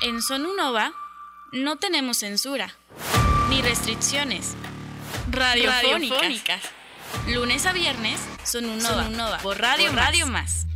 En Sonunova no tenemos censura, ni restricciones radiofónicas. Lunes a viernes, Sonunova, por Radio Más.